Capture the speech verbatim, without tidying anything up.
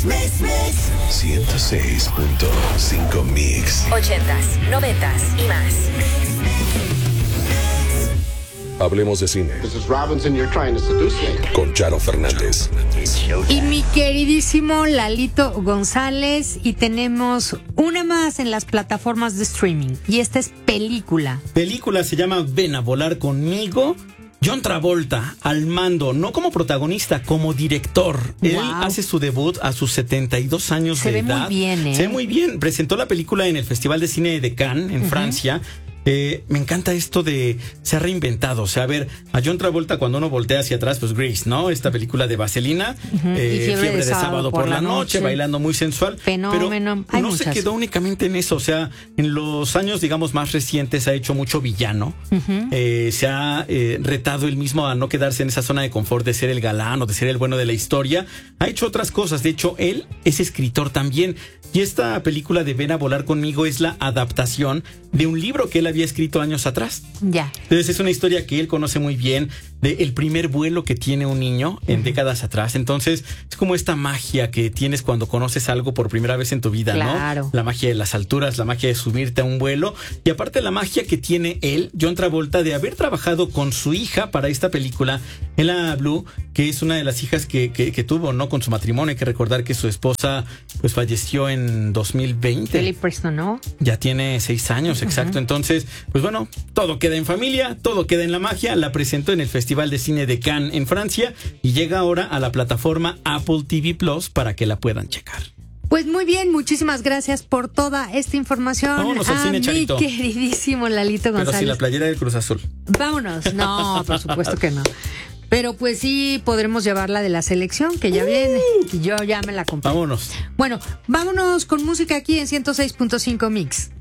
Mix, mix, mix. ciento seis punto cinco Mix. Ochentas, noventas y más. Hablemos de cine. Missus Robinson, you're trying to seduce me. Con Charo Fernández. Y mi queridísimo Lalito González. Y tenemos una más en las plataformas de streaming. Y esta es película. Película se llama Ven a volar conmigo. John Travolta al mando, no como protagonista, como director. Wow. Él hace su debut a sus setenta y dos años se de edad. Se ve muy bien, ¿eh? Se ve muy bien. Presentó la película en el Festival de Cine de Cannes, en uh-huh. Francia. Eh, me encanta esto de se ha reinventado, o sea, a ver, a John Travolta cuando uno voltea hacia atrás, pues Grease, ¿no? Esta película de Vaselina, uh-huh. eh, fiebre, fiebre de, de sábado por, por la noche, noche, bailando muy sensual, fenómeno. Pero no se quedó únicamente en eso, o sea, en los años, digamos, más recientes ha hecho mucho villano, uh-huh. eh, se ha eh, retado él mismo a no quedarse en esa zona de confort de ser el galán o de ser el bueno de la historia, ha hecho otras cosas, de hecho, él es escritor también, y esta película de Ven a volar conmigo es la adaptación de un libro que él había escrito años atrás. Ya. Entonces es una historia que él conoce muy bien, de el primer vuelo que tiene un niño en uh-huh. décadas atrás. Entonces es como esta magia que tienes cuando conoces algo por primera vez en tu vida, claro. ¿no? La magia de las alturas, la magia de subirte a un vuelo y aparte la magia que tiene él, John Travolta, de haber trabajado con su hija para esta película, Ella Blue, que es una de las hijas que, que, que tuvo, ¿no? Con su matrimonio. Hay que recordar que su esposa pues falleció en dos mil veinte. Billy Preston, ¿no? Ya tiene seis años, exacto. Uh-huh. Entonces, pues bueno, todo queda en familia, todo queda en la magia. La presentó en el Festival de Cine de Cannes en Francia y llega ahora a la plataforma Apple T V Plus para que la puedan checar. Pues muy bien, muchísimas gracias por toda esta información. Vámonos al cine, mi Charito. queridísimo Lalito González. Pero si la playera del Cruz Azul. Vámonos. No, por supuesto que no. Pero pues sí podremos llevarla de la selección, que ya uh, viene. Y yo ya me la compré. Vámonos. Bueno, vámonos con música aquí en ciento seis punto cinco Mix.